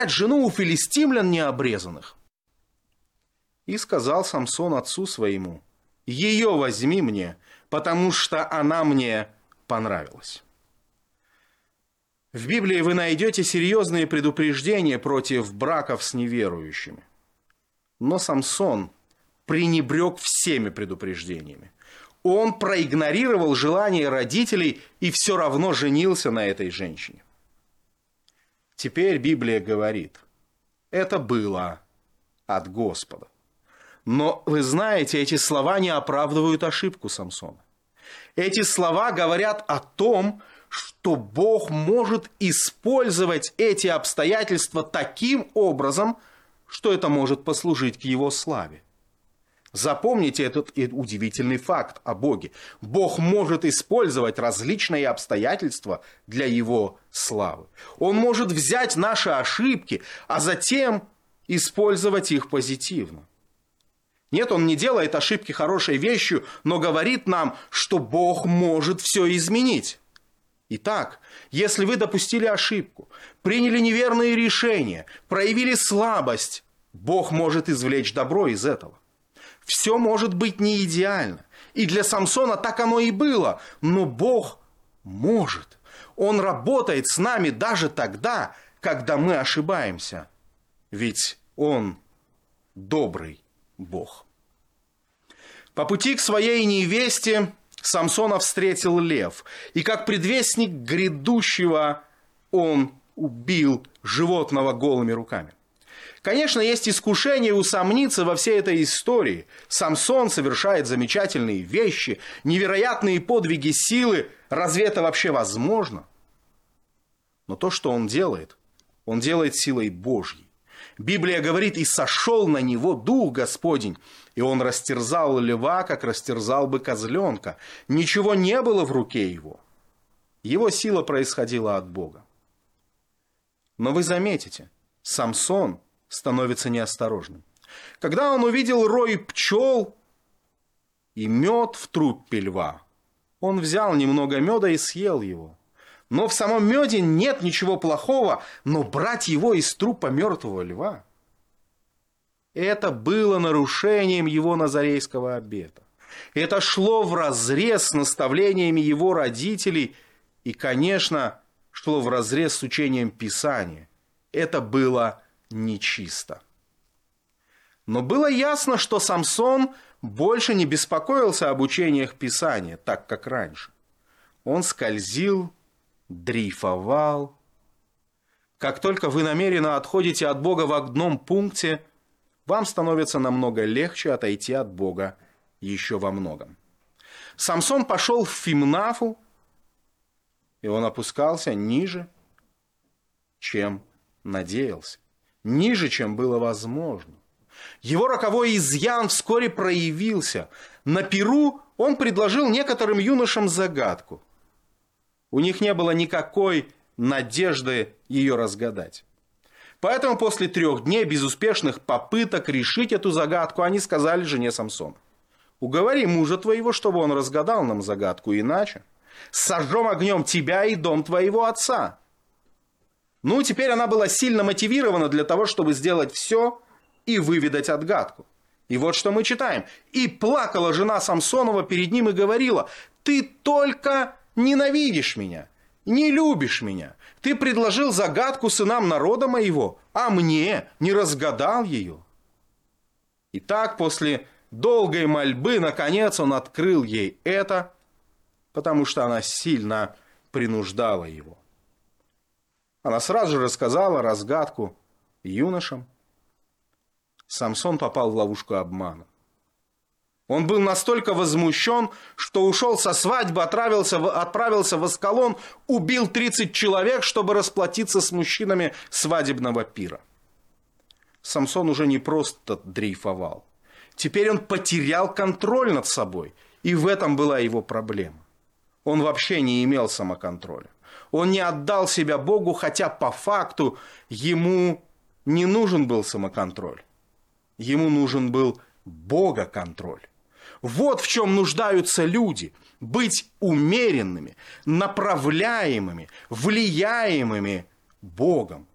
жену у филистимлян необрезанных. И сказал Самсон отцу своему: ее возьми мне, потому что она мне понравилась. В Библии вы найдете серьезные предупреждения против браков с неверующими. Но Самсон пренебрег всеми предупреждениями. Он проигнорировал желание родителей и все равно женился на этой женщине. Теперь Библия говорит: это было от Господа. Но вы знаете, эти слова не оправдывают ошибку Самсона. Эти слова говорят о том, что Бог может использовать эти обстоятельства таким образом, что это может послужить к Его славе. Запомните этот удивительный факт о Боге. Бог может использовать различные обстоятельства для Его славы. Он может взять наши ошибки, а затем использовать их позитивно. Нет, Он не делает ошибки хорошей вещью, но говорит нам, что Бог может все изменить. Итак, если вы допустили ошибку, приняли неверные решения, проявили слабость, Бог может извлечь добро из этого. Все может быть не идеально. И для Самсона так оно и было. Но Бог может. Он работает с нами даже тогда, когда мы ошибаемся. Ведь Он добрый Бог. По пути к своей невесте Самсона встретил лев. И как предвестник грядущего он убил животного голыми руками. Конечно, есть искушение усомниться во всей этой истории. Самсон совершает замечательные вещи, невероятные подвиги силы. Разве это вообще возможно? Но то, что он делает силой Божьей. Библия говорит: «И сошел на него Дух Господень, и он растерзал льва, как растерзал бы козленка. Ничего не было в руке его». Его сила происходила от Бога. Но вы заметите, Самсон становится неосторожным. Когда он увидел рой пчел и мед в труппе льва, он взял немного меда и съел его. Но в самом меде нет ничего плохого, но брать его из трупа мертвого льва — это было нарушением его назарейского обета. Это шло вразрез с наставлениями его родителей и, конечно, шло вразрез с учением Писания. Это было нечисто. Но было ясно, что Самсон больше не беспокоился об учениях Писания, так как раньше. Он скользил, дрейфовал. Как только вы намеренно отходите от Бога в одном пункте, вам становится намного легче отойти от Бога еще во многом. Самсон пошел в Фимнафу, и он опускался ниже, чем надеялся, ниже, чем было возможно. Его роковой изъян вскоре проявился. На пиру он предложил некоторым юношам загадку. У них не было никакой надежды ее разгадать. Поэтому после 3 дней безуспешных попыток решить эту загадку, они сказали жене Самсона: «Уговори мужа твоего, чтобы он разгадал нам загадку, иначе сожжем огнем тебя и дом твоего отца». Ну, теперь она была сильно мотивирована для того, чтобы сделать все и выведать отгадку. И вот что мы читаем. «И плакала жена Самсонова перед ним и говорила: ты только ненавидишь меня, не любишь меня. Ты предложил загадку сынам народа моего, а мне не разгадал ее». Итак, после долгой мольбы, наконец, он открыл ей это, потому что она сильно принуждала его. Она сразу же рассказала разгадку юношам. Самсон попал в ловушку обмана. Он был настолько возмущен, что ушел со свадьбы, отправился в Аскалон, убил 30 человек, чтобы расплатиться с мужчинами свадебного пира. Самсон уже не просто дрейфовал. Теперь он потерял контроль над собой. И в этом была его проблема. Он вообще не имел самоконтроля. Он не отдал себя Богу, хотя по факту ему не нужен был самоконтроль. Ему нужен был Богоконтроль. Вот в чем нуждаются люди. Быть умеренными, направляемыми, влияемыми Богом.